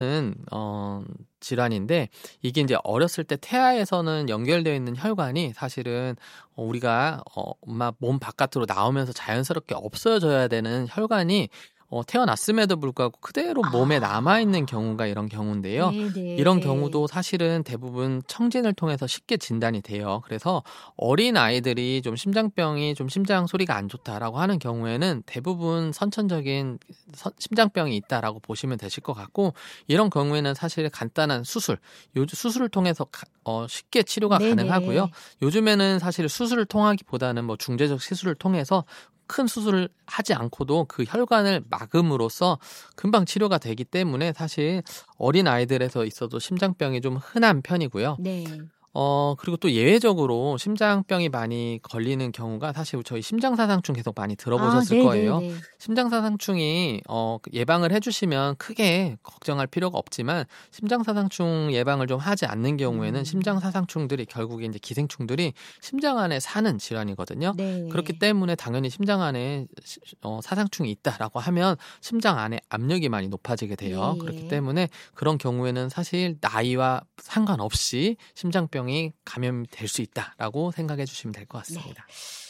는 질환인데 이게 이제 어렸을 때 태아에서는 연결되어 있는 혈관이 사실은 우리가 엄마 몸 바깥으로 나오면서 자연스럽게 없어져야 되는 혈관이 태어났음에도 불구하고 그대로 몸에 남아있는 경우가 이런 경우인데요. 네네. 이런 경우도 사실은 대부분 청진을 통해서 쉽게 진단이 돼요. 그래서 어린 아이들이 좀 심장병이 좀 심장 소리가 안 좋다라고 하는 경우에는 대부분 선천적인 심장병이 있다라고 보시면 되실 것 같고, 이런 경우에는 사실 간단한 수술을 통해서 쉽게 치료가 네네. 가능하고요. 요즘에는 사실 수술을 통하기보다는 뭐 중재적 시술을 통해서 큰 수술을 하지 않고도 그 혈관을 막음으로써 금방 치료가 되기 때문에 사실 어린 아이들에서 있어도 심장병이 좀 흔한 편이고요. 네. 그리고 또 예외적으로 심장병이 많이 걸리는 경우가 사실 저희 심장사상충 계속 많이 들어보셨을 거예요. 네네네. 심장사상충이 예방을 해주시면 크게 걱정할 필요가 없지만 심장사상충 예방을 좀 하지 않는 경우에는 심장사상충들이 결국에 이제 기생충들이 심장 안에 사는 질환이거든요. 네. 그렇기 때문에 당연히 심장 안에 사상충이 있다라고 하면 심장 안에 압력이 많이 높아지게 돼요. 예. 그렇기 때문에 그런 경우에는 사실 나이와 상관없이 심장병이 감염될 수 있다라고 생각해 주시면 될 것 같습니다.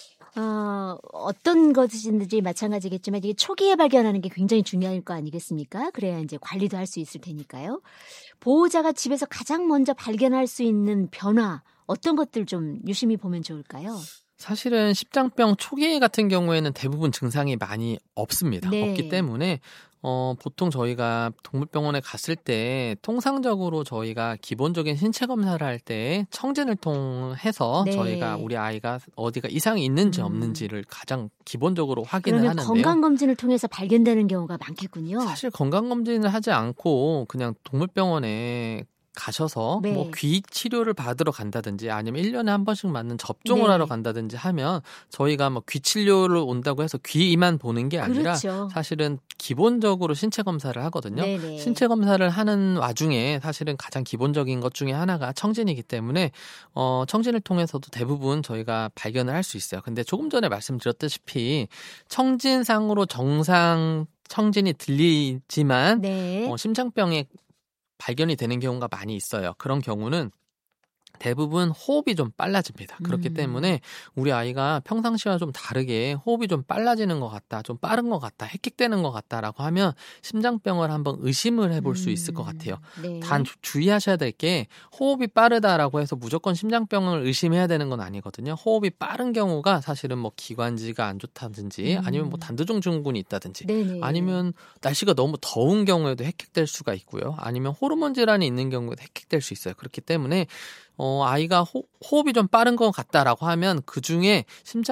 어떤 것이든지 마찬가지겠지만 이게 초기에 발견하는 게 굉장히 중요할 거 아니겠습니까? 그래야 이제 관리도 할 수 있을 테니까요. 보호자가 집에서 가장 먼저 발견할 수 있는 변화, 어떤 것들 좀 유심히 보면 좋을까요? 사실은 심장병 초기 같은 경우에는 대부분 증상이 많이 없습니다. 네. 없기 때문에 보통 저희가 동물병원에 갔을 때 통상적으로 저희가 기본적인 신체 검사를 할 때 청진을 통해서 네. 저희가 우리 아이가 어디가 이상이 있는지 없는지를 가장 기본적으로 확인을 그러면 하는데요. 건강검진을 통해서 발견되는 경우가 많겠군요. 사실 건강검진을 하지 않고 그냥 동물병원에 가셔서 네. 뭐 귀 치료를 받으러 간다든지 아니면 1년에 한 번씩 맞는 접종을 네. 하러 간다든지 하면 저희가 뭐 귀 치료를 온다고 해서 귀만 보는 게 아니라 그렇죠. 사실은 기본적으로 신체 검사를 하거든요. 네네. 신체 검사를 하는 와중에 사실은 가장 기본적인 것 중에 하나가 청진이기 때문에 청진을 통해서도 대부분 저희가 발견을 할 수 있어요. 근데 조금 전에 말씀드렸다시피 청진상으로 정상 청진이 들리지만 네. 심장병에 발견이 되는 경우가 많이 있어요. 그런 경우는 대부분 호흡이 좀 빨라집니다. 그렇기 때문에 우리 아이가 평상시와 좀 다르게 호흡이 좀 빨라지는 것 같다, 좀 빠른 것 같다, 헥헥대는 것 같다라고 하면 심장병을 한번 의심을 해볼 수 있을 것 같아요. 네. 단 주의하셔야 될 게 호흡이 빠르다라고 해서 무조건 심장병을 의심해야 되는 건 아니거든요. 호흡이 빠른 경우가 사실은 뭐 기관지가 안 좋다든지 아니면 뭐 단두종 증후군이 있다든지 네네. 아니면 날씨가 너무 더운 경우에도 헥헥될 수가 있고요. 아니면 호르몬 질환이 있는 경우에도 헥헥될 수 있어요. 그렇기 때문에 아이가 호흡이 좀 빠른 것 같다라고 하면 그중에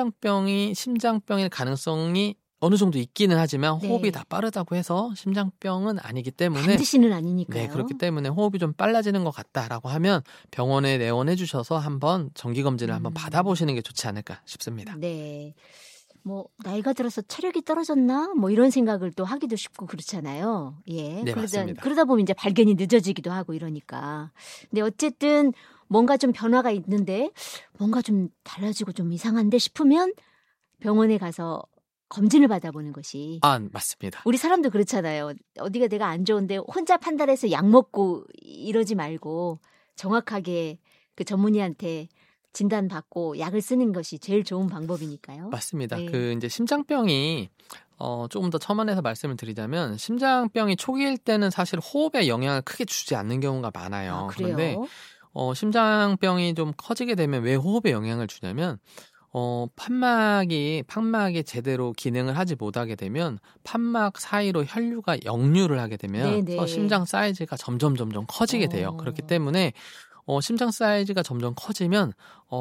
심장병일 가능성이 어느 정도 있기는 하지만 호흡이 네. 다 빠르다고 해서 심장병은 아니기 때문에 반드시는 아니니까요. 네, 그렇기 때문에 호흡이 좀 빨라지는 것 같다라고 하면 병원에 내원해 주셔서 한번 정기검진을 한번 받아보시는 게 좋지 않을까 싶습니다. 네. 뭐 나이가 들어서 체력이 떨어졌나? 뭐 이런 생각을 또 하기도 쉽고 그렇잖아요. 예. 네, 맞습니다. 그러다 보면 이제 발견이 늦어지기도 하고 이러니까. 근데 어쨌든 뭔가 좀 변화가 있는데 뭔가 좀 달라지고 좀 이상한데 싶으면 병원에 가서 검진을 받아보는 것이. 맞습니다. 우리 사람도 그렇잖아요. 어디가 내가 안 좋은데 혼자 판단해서 약 먹고 이러지 말고 정확하게 그 전문의한테 진단받고 약을 쓰는 것이 제일 좋은 방법이니까요. 맞습니다. 네. 이제 심장병이 조금 더 첨언해서 말씀을 드리자면 심장병이 초기일 때는 사실 호흡에 영향을 크게 주지 않는 경우가 많아요. 그래요? 그런데 심장병이 좀 커지게 되면 왜 호흡에 영향을 주냐면 판막이 제대로 기능을 하지 못하게 되면 판막 사이로 혈류가 역류를 하게 되면 네네. 심장 사이즈가 점점 커지게 돼요. 그렇기 때문에 심장 사이즈가 점점 커지면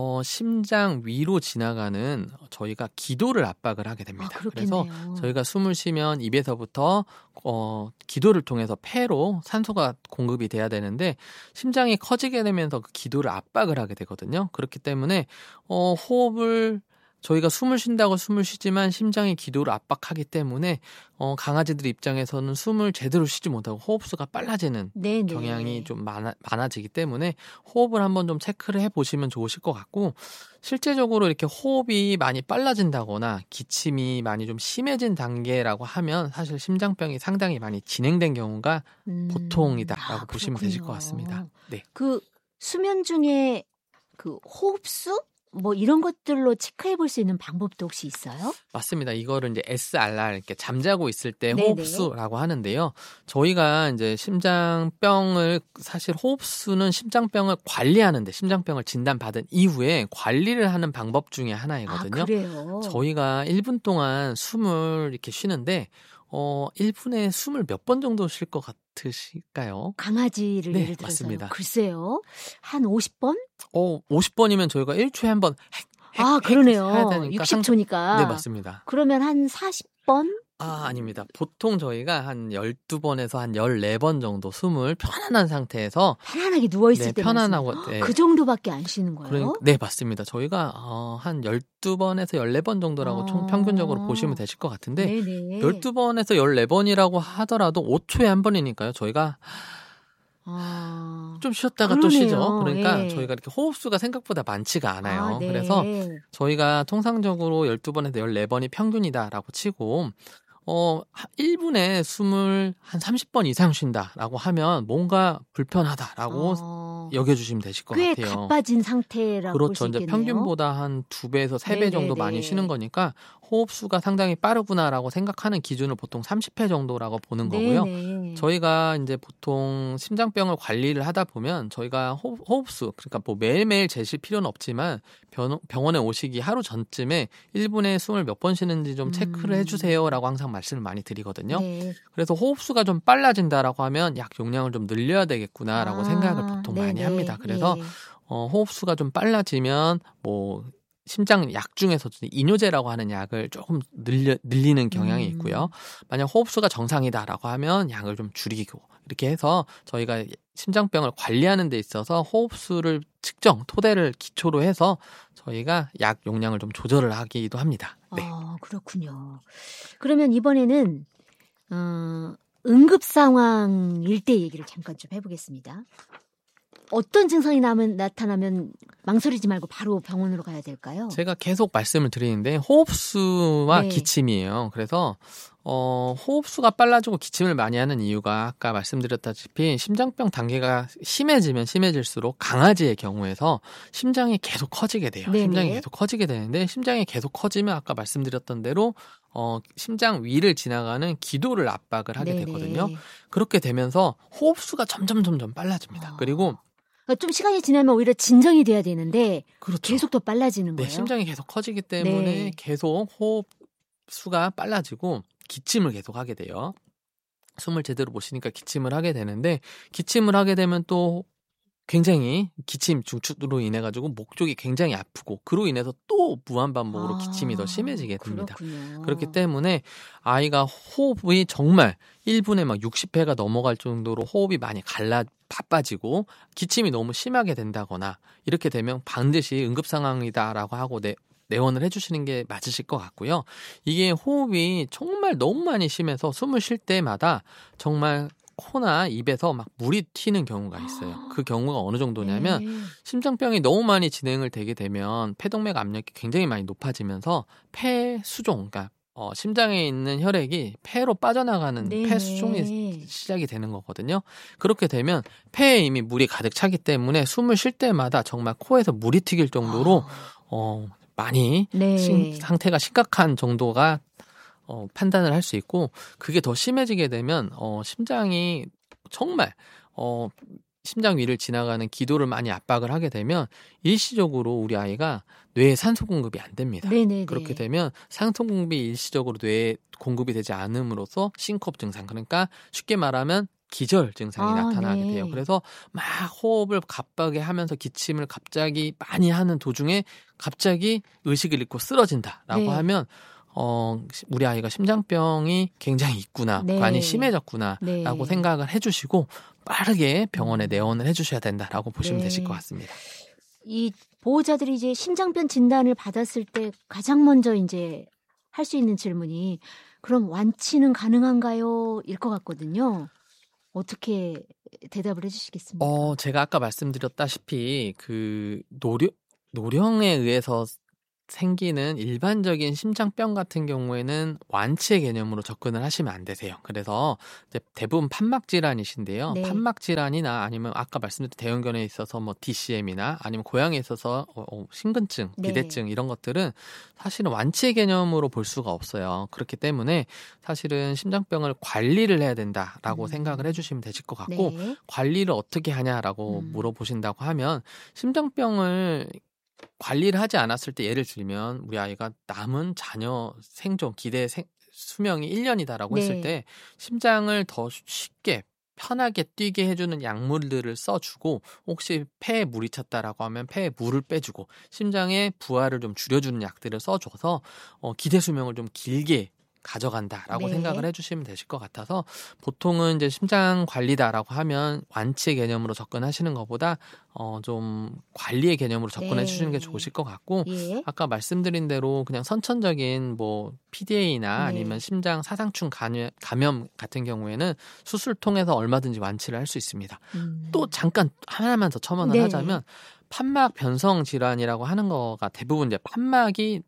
심장 위로 지나가는 저희가 기도를 압박을 하게 됩니다. 그래서 저희가 숨을 쉬면 입에서부터 기도를 통해서 폐로 산소가 공급이 돼야 되는데 심장이 커지게 되면서 그 기도를 압박을 하게 되거든요. 그렇기 때문에 호흡을 저희가 숨을 쉰다고 숨을 쉬지만 심장이 기도를 압박하기 때문에 강아지들 입장에서는 숨을 제대로 쉬지 못하고 호흡수가 빨라지는 네네. 경향이 좀 많아지기 때문에 호흡을 한번 좀 체크를 해보시면 좋으실 것 같고, 실제적으로 이렇게 호흡이 많이 빨라진다거나 기침이 많이 좀 심해진 단계라고 하면 사실 심장병이 상당히 많이 진행된 경우가 보통이다라고 보시면 되실 것 같습니다. 네. 그 수면 중에 그 호흡수? 뭐 이런 것들로 체크해 볼 수 있는 방법도 혹시 있어요? 맞습니다. 이거를 이제 SRR, 이렇게 잠자고 있을 때 네네. 호흡수라고 하는데요. 저희가 이제 심장병을, 사실 호흡수는 심장병을 관리하는데, 심장병을 진단받은 이후에 관리를 하는 방법 중에 하나이거든요. 아, 그래요? 저희가 1분 동안 숨을 이렇게 쉬는데 1분에 숨을 몇 번 정도 쉴 것 같으실까요? 강아지를 네, 예를 들어서 맞습니다. 글쎄요. 한 50번? 50번이면 저희가 1초에 한 번 그러네요. 해야 되니까 60초니까. 네, 맞습니다. 그러면 한 40번? 아닙니다. 보통 저희가 한 12번에서 한 14번 정도 숨을 편안한 상태에서 편안하게 누워있을 때 편안하고, 네. 그 정도밖에 안 쉬는 거예요? 네, 맞습니다. 저희가 한 12번에서 14번 정도라고 총 평균적으로 보시면 되실 것 같은데, 네네. 12번에서 14번이라고 하더라도 5초에 한 번이니까요. 저희가 좀 쉬었다가 또 그러네요. 쉬죠. 그러니까 예. 저희가 이렇게 호흡수가 생각보다 많지가 않아요. 네. 그래서 저희가 통상적으로 12번에서 14번이 평균이다라고 치고 1분에 숨을 한 30번 이상 쉰다라고 하면 뭔가 불편하다라고 여겨주시면 되실 것 꽤 같아요. 가빠진 상태라고 볼 수 그렇죠. 이제 있겠네요. 평균보다 한 2배에서 3배 정도 네네네. 많이 쉬는 거니까 호흡수가 상당히 빠르구나라고 생각하는 기준을 보통 30회 정도라고 보는 거고요. 네네. 저희가 이제 보통 심장병을 관리를 하다 보면 저희가 호흡수, 그러니까 뭐 매일매일 재실 필요는 없지만 병원에 오시기 하루 전쯤에 1분에 숨을 몇 번 쉬는지 좀 체크를 해주세요라고 항상 말씀을 많이 드리거든요. 네. 그래서 호흡수가 좀 빨라진다라고 하면 약 용량을 좀 늘려야 되겠구나라고 생각을 보통 많이 합니다. 그래서 호흡수가 좀 빨라지면 뭐 심장 약 중에서도 이뇨제라고 하는 약을 조금 늘리는 경향이 있고요. 만약 호흡수가 정상이다라고 하면 약을 좀 줄이고, 이렇게 해서 저희가 심장병을 관리하는 데 있어서 호흡수를 측정, 토대를 기초로 해서 저희가 약 용량을 좀 조절을 하기도 합니다. 네. 그렇군요. 그러면 이번에는 응급 상황일 때 얘기를 잠깐 좀 해보겠습니다. 어떤 증상이 나타나면 망설이지 말고 바로 병원으로 가야 될까요? 제가 계속 말씀을 드리는데 호흡수와 네. 기침이에요. 그래서 호흡수가 빨라지고 기침을 많이 하는 이유가 아까 말씀드렸다시피 심장병 단계가 심해지면 심해질수록 강아지의 경우에서 심장이 계속 커지게 돼요. 네네. 심장이 계속 커지게 되는데, 심장이 계속 커지면 아까 말씀드렸던 대로 심장 위를 지나가는 기도를 압박을 하게 네네. 되거든요. 그렇게 되면서 호흡수가 점점 빨라집니다. 그리고 좀 시간이 지나면 오히려 진정이 돼야 되는데 그렇죠. 계속 더 빨라지는 거예요. 네, 심장이 계속 커지기 때문에 네. 계속 호흡수가 빨라지고 기침을 계속 하게 돼요. 숨을 제대로 못 쉬니까 기침을 하게 되는데, 기침을 하게 되면 또 굉장히 기침 중추로 인해 가지고 목 쪽이 굉장히 아프고, 그로 인해서 또 무한반복으로 기침이 더 심해지게 됩니다. 그렇군요. 그렇기 때문에 아이가 호흡이 정말 1분에 막 60회가 넘어갈 정도로 호흡이 많이 바빠지고 기침이 너무 심하게 된다거나 이렇게 되면 반드시 응급 상황이다라고 하고 내원을 해주시는 게 맞으실 것 같고요. 이게 호흡이 정말 너무 많이 심해서 숨을 쉴 때마다 정말 코나 입에서 막 물이 튀는 경우가 있어요. 그 경우가 어느 정도냐면 심장병이 너무 많이 진행을 되게 되면 폐동맥 압력이 굉장히 많이 높아지면서 폐 수종, 그러니까 심장에 있는 혈액이 폐로 빠져나가는 폐 수종이 시작이 되는 거거든요. 그렇게 되면 폐에 이미 물이 가득 차기 때문에 숨을 쉴 때마다 정말 코에서 물이 튀길 정도로 많이 상태가 심각한 정도가 판단을 할 수 있고, 그게 더 심해지게 되면 심장이 정말 심장 위를 지나가는 기도를 많이 압박을 하게 되면 일시적으로 우리 아이가 뇌에 산소 공급이 안 됩니다. 네네네. 그렇게 되면 산소 공급이 일시적으로 뇌에 공급이 되지 않음으로써 싱크업 증상, 그러니까 쉽게 말하면 기절 증상이 나타나게 돼요. 그래서 막 호흡을 가쁘게 하면서 기침을 갑자기 많이 하는 도중에 갑자기 의식을 잃고 쓰러진다라고 하면 우리 아이가 심장병이 굉장히 있구나, 많이 심해졌구나라고 생각을 해주시고 빠르게 병원에 내원을 해주셔야 된다라고 보시면 되실 것 같습니다. 이 보호자들이 이제 심장병 진단을 받았을 때 가장 먼저 이제 할 수 있는 질문이 그럼 완치는 가능한가요? 일 것 같거든요. 어떻게 대답을 해주시겠습니까? 제가 아까 말씀드렸다시피 그 노령에 의해서 생기는 일반적인 심장병 같은 경우에는 완치의 개념으로 접근을 하시면 안 되세요. 그래서 이제 대부분 판막 질환이신데요. 네. 판막 질환이나 아니면 아까 말씀드린 대형견에 있어서 뭐 DCM이나 아니면 고양이에 있어서 심근증, 네. 비대증 이런 것들은 사실은 완치의 개념으로 볼 수가 없어요. 그렇기 때문에 사실은 심장병을 관리를 해야 된다라고 생각을 해주시면 되실 것 같고 네. 관리를 어떻게 하냐라고 물어보신다고 하면 심장병을 관리를 하지 않았을 때 예를 들면 우리 아이가 남은 자녀 생존 기대 수명이 1년이다라고 네. 했을 때 심장을 더 쉽게 편하게 뛰게 해주는 약물들을 써주고 혹시 폐에 물이 찼다라고 하면 폐에 물을 빼주고 심장의 부하를 좀 줄여주는 약들을 써줘서 기대 수명을 좀 길게 가져간다라고 네. 생각을 해주시면 되실 것 같아서 보통은 이제 심장 관리다라고 하면 완치의 개념으로 접근하시는 것보다 좀 관리의 개념으로 접근해 주시는 게 좋으실 것 같고 예. 아까 말씀드린 대로 그냥 선천적인 뭐 PDA나 네. 아니면 심장 사상충 감염 같은 경우에는 수술 통해서 얼마든지 완치를 할 수 있습니다. 또 잠깐 하나만 더 첨언을 네. 하자면 판막 변성 질환이라고 하는 거가 대부분 이제 판막이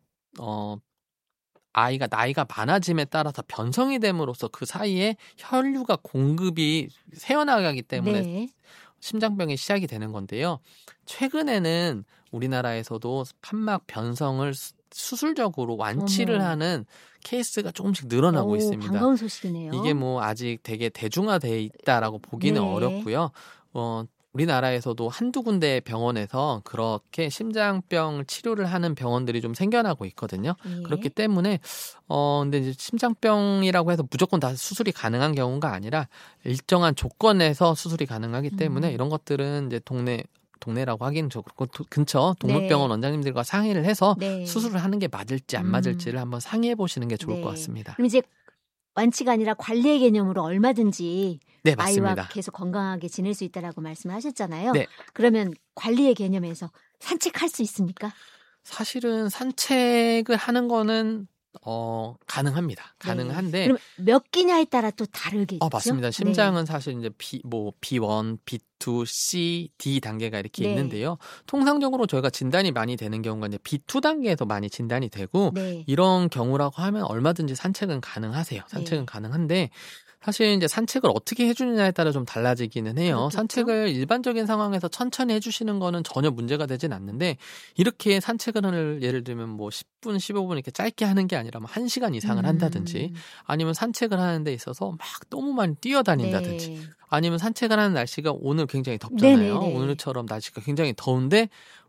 아이가 나이가 많아짐에 따라서 변성이 됨으로써 그 사이에 혈류가 공급이 새어나가기 때문에 네. 심장병이 시작이 되는 건데요. 최근에는 우리나라에서도 판막 변성을 수술적으로 완치를 어머. 하는 케이스가 조금씩 늘어나고 있습니다. 반가운 소식이네요. 이게 뭐 아직 되게 대중화돼 있다라고 보기는 네. 어렵고요. 우리나라에서도 한두 군데 병원에서 그렇게 심장병 치료를 하는 병원들이 좀 생겨나고 있거든요. 예. 그렇기 때문에 근데 이제 심장병이라고 해서 무조건 다 수술이 가능한 경우가 아니라 일정한 조건에서 수술이 가능하기 때문에 이런 것들은 이제 동네라고 하기는 좋고 근처 동물병원 네. 원장님들과 상의를 해서 네. 수술을 하는 게 맞을지 안 맞을지를 한번 상의해 보시는 게 좋을 네. 것 같습니다. 그럼 이제 완치가 아니라 관리의 개념으로 얼마든지 네, 아이와 맞습니다. 계속 건강하게 지낼 수 있다라고 말씀을 하셨잖아요. 네. 그러면 관리의 개념에서 산책할 수 있습니까? 사실은 산책을 하는 거는 가능합니다. 가능한데 그럼 몇 끼냐에 따라 또 다르겠죠? 맞습니다. 네. 심장은 사실 이제 B1, B2, C, D 단계가 이렇게 네. 있는데요. 통상적으로 저희가 진단이 많이 되는 경우가 이제 B2 단계에서 많이 진단이 되고 네. 이런 경우라고 하면 얼마든지 산책은 가능하세요. 산책은 네. 가능한데 사실 이제 산책을 어떻게 해주느냐에 따라 좀 달라지기는 해요. 그렇겠죠? 산책을 일반적인 상황에서 천천히 해주시는 거는 전혀 문제가 되진 않는데 이렇게 산책을 예를 들면 뭐 10분, 15분 이렇게 짧게 하는 게 아니라 뭐 1시간 이상을 한다든지 아니면 산책을 하는 데 있어서 막 너무 많이 뛰어다닌다든지 네. 아니면 산책을 하는 날씨가 오늘 굉장히 덥잖아요. 네네네. 오늘처럼 날씨가 굉장히 더운데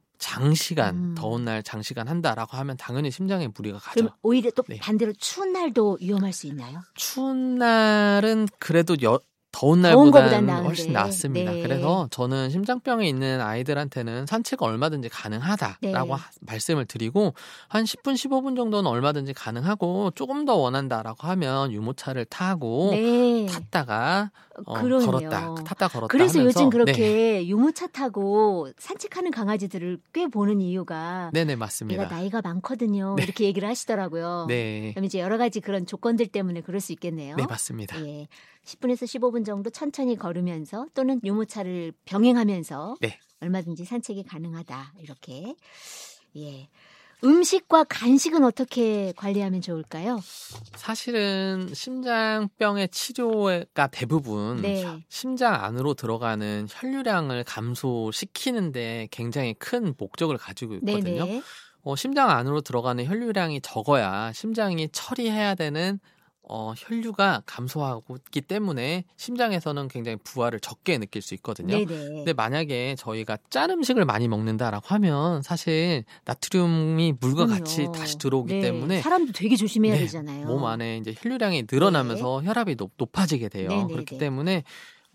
장시간 더운 날 장시간 한다라고 하면 당연히 심장에 무리가 가죠. 그럼 오히려 또 네. 반대로 추운 날도 위험할 수 있나요? 추운 날은 그래도 더운 더운 것보단 날보다는 나은데. 훨씬 낫습니다. 네. 그래서 저는 심장병에 있는 아이들한테는 산책은 얼마든지 가능하다라고 네. 말씀을 드리고 한 10분, 15분 정도는 얼마든지 가능하고 조금 더 원한다라고 하면 유모차를 타고 네. 탔다가 그러네요. 걸었다 그래서 하면서 요즘 그렇게 네. 유모차 타고 산책하는 강아지들을 꽤 보는 이유가 네네 맞습니다. 얘가 나이가 많거든요. 네. 이렇게 얘기를 하시더라고요. 네. 그럼 이제 여러 가지 그런 조건들 때문에 그럴 수 있겠네요. 네 맞습니다. 예. 10분에서 15분 정도 천천히 걸으면서 또는 유모차를 병행하면서 네. 얼마든지 산책이 가능하다. 이렇게. 예. 음식과 간식은 어떻게 관리하면 좋을까요? 사실은 심장병의 치료가 대부분 네. 심장 안으로 들어가는 혈류량을 감소시키는데 굉장히 큰 목적을 가지고 있거든요. 네네. 심장 안으로 들어가는 혈류량이 적어야 심장이 처리해야 되는 혈류가 감소하고 있기 때문에 심장에서는 굉장히 부하를 적게 느낄 수 있거든요. 네네. 근데 만약에 저희가 짠 음식을 많이 먹는다라고 하면 사실 나트륨이 물과 그럼요. 같이 다시 들어오기 네. 때문에 사람도 되게 조심해야 네, 되잖아요. 몸 안에 이제 혈류량이 늘어나면서 혈압이 높아지게 돼요. 네네네. 그렇기 때문에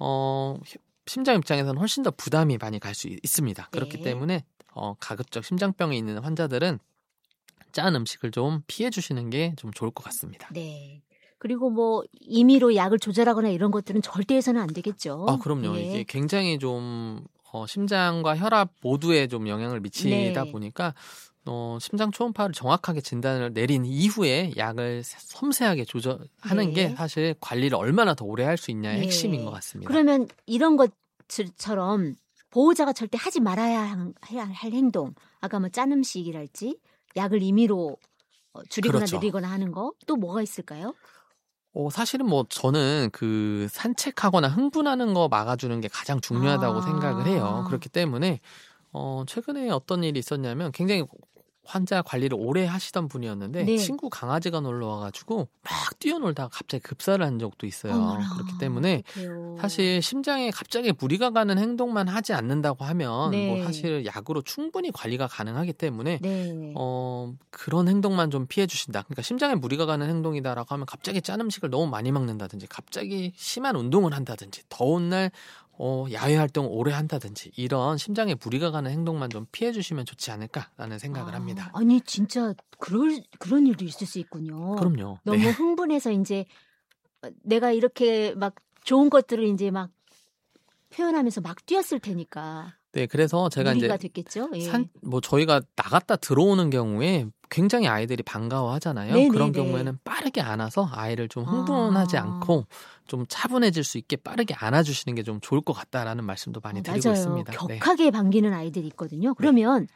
심장 입장에서는 훨씬 더 부담이 많이 갈 수 있습니다. 그렇기 네. 때문에 가급적 심장병에 있는 환자들은 짠 음식을 좀 피해 주시는 게 좀 좋을 것 같습니다. 네. 그리고 뭐 임의로 약을 조절하거나 이런 것들은 절대 해서는 안 되겠죠. 그럼요. 예. 이게 굉장히 좀 심장과 혈압 모두에 좀 영향을 미치다 네. 보니까 심장 초음파를 정확하게 진단을 내린 이후에 약을 섬세하게 조절하는 네. 게 사실 관리를 얼마나 더 오래 할 수 있냐의 핵심인 것 같습니다. 그러면 이런 것처럼 보호자가 절대 하지 말아야 할 행동, 아까 뭐 짠 음식이랄지 약을 임의로 줄이거나 그렇죠. 늘리거나 하는 거 또 뭐가 있을까요? 사실은 뭐 저는 그 산책하거나 흥분하는 거 막아주는 게 가장 중요하다고 생각을 해요. 그렇기 때문에 최근에 어떤 일이 있었냐면 굉장히 환자 관리를 오래 하시던 분이었는데 네. 친구 강아지가 놀러 와가지고 막 뛰어놀다가 갑자기 급사를 한 적도 있어요. 어머나, 그렇기 때문에 어떡해요. 사실 심장에 갑자기 무리가 가는 행동만 하지 않는다고 하면 네. 뭐 사실 약으로 충분히 관리가 가능하기 때문에 네. 그런 행동만 좀 피해 주신다. 그러니까 심장에 무리가 가는 행동이다라고 하면 갑자기 짠 음식을 너무 많이 먹는다든지 갑자기 심한 운동을 한다든지 더운 날 야외 활동을 오래 한다든지 이런 심장에 무리가 가는 행동만 좀 피해 주시면 좋지 않을까라는 생각을 합니다. 아니 진짜 그런 일도 있을 수 있군요. 그럼요. 너무 네. 흥분해서 이제 내가 이렇게 막 좋은 것들을 이제 막 표현하면서 막 뛰었을 테니까 네, 그래서 제가 무리가 이제 됐겠죠. 예. 저희가 나갔다 들어오는 경우에 굉장히 아이들이 반가워하잖아요. 네네네. 그런 경우에는 빠르게 안아서 아이를 좀 흥분하지 않고 좀 차분해질 수 있게 빠르게 안아주시는 게 좀 좋을 것 같다라는 말씀도 많이 드리고 맞아요. 있습니다. 네. 격하게 반기는 아이들이 있거든요. 그러면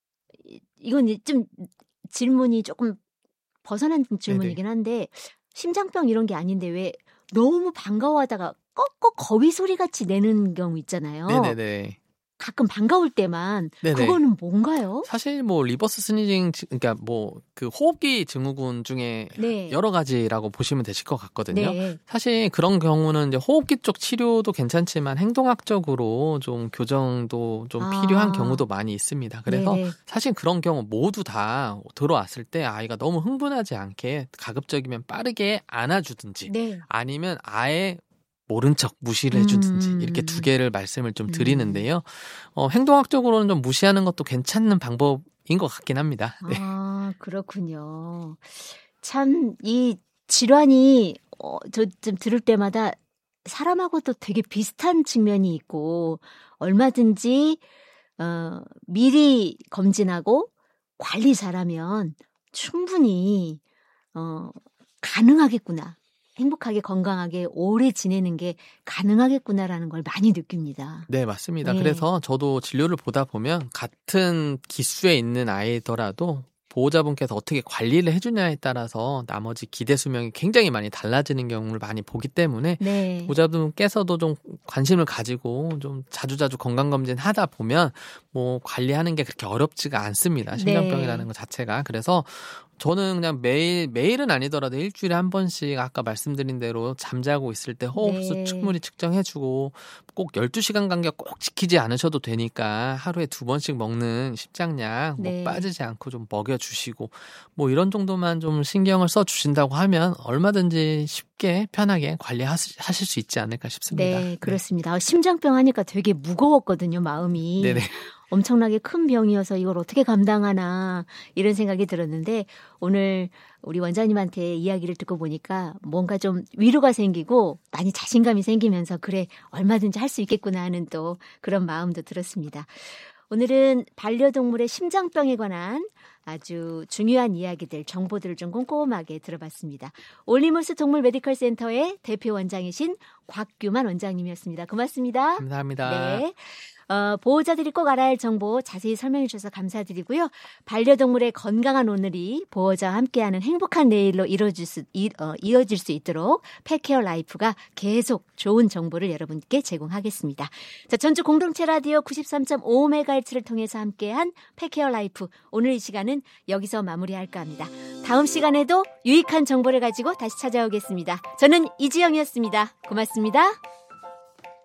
이건 좀 질문이 조금 벗어난 질문이긴 한데 심장병 이런 게 아닌데 왜 너무 반가워하다가 꺽꺽 거위 소리 같이 내는 경우 있잖아요. 네네네. 가끔 반가울 때만 네네. 그거는 뭔가요? 사실 뭐 리버스 스니징 그러니까 뭐 그 호흡기 증후군 중에 네. 여러 가지라고 보시면 되실 것 같거든요. 네. 사실 그런 경우는 이제 호흡기 쪽 치료도 괜찮지만 행동학적으로 좀 교정도 좀 필요한 경우도 많이 있습니다. 그래서 네네. 사실 그런 경우 모두 다 들어왔을 때 아이가 너무 흥분하지 않게 가급적이면 빠르게 안아주든지 네. 아니면 아예 모른 척 무시를 해주든지 이렇게 두 개를 말씀을 좀 드리는데요. 행동학적으로는 좀 무시하는 것도 괜찮은 방법인 것 같긴 합니다. 네. 아, 그렇군요. 참 이 질환이 저 좀 들을 때마다 사람하고도 되게 비슷한 측면이 있고 얼마든지 미리 검진하고 관리 잘하면 충분히 가능하겠구나. 행복하게 건강하게 오래 지내는 게 가능하겠구나라는 걸 많이 느낍니다. 네, 맞습니다. 네. 그래서 저도 진료를 보다 보면 같은 기수에 있는 아이더라도 보호자분께서 어떻게 관리를 해주냐에 따라서 나머지 기대 수명이 굉장히 많이 달라지는 경우를 많이 보기 때문에 네. 보호자분께서도 좀 관심을 가지고 좀 자주자주 건강검진 하다 보면 뭐 관리하는 게 그렇게 어렵지가 않습니다. 심장병이라는 것 자체가. 그래서 저는 그냥 매일은 아니더라도 일주일에 한 번씩 아까 말씀드린 대로 잠자고 있을 때 호흡수 충분히 측정해주고 꼭 12시간 간격 꼭 지키지 않으셔도 되니까 하루에 2번씩 먹는 심장약 뭐 빠지지 않고 좀 먹여주시고 뭐 이런 정도만 좀 신경을 써주신다고 하면 얼마든지 쉽게 편하게 관리하실 수 있지 않을까 싶습니다. 네, 그렇습니다. 심장병 하니까 되게 무거웠거든요, 마음이. 네네. 엄청나게 큰 병이어서 이걸 어떻게 감당하나 이런 생각이 들었는데 오늘 우리 원장님한테 이야기를 듣고 보니까 뭔가 좀 위로가 생기고 많이 자신감이 생기면서 그래 얼마든지 할 수 있겠구나 하는 또 그런 마음도 들었습니다. 오늘은 반려동물의 심장병에 관한 아주 중요한 이야기들, 정보들을 좀 꼼꼼하게 들어봤습니다. 올리무스 동물 메디컬 센터의 대표 원장이신 곽규만 원장님이었습니다. 고맙습니다. 감사합니다. 네. 보호자들이 꼭 알아야 할 정보 자세히 설명해 주셔서 감사드리고요. 반려동물의 건강한 오늘이 보호자와 함께하는 행복한 내일로 이어질 수 있도록 펫케어 라이프가 계속 좋은 정보를 여러분께 제공하겠습니다. 자, 전주 공동체 라디오 93.5MHz를 통해서 함께한 펫케어 라이프 오늘 이 시간은 여기서 마무리할까 합니다. 다음 시간에도 유익한 정보를 가지고 다시 찾아오겠습니다. 저는 이지영이었습니다. 고맙습니다.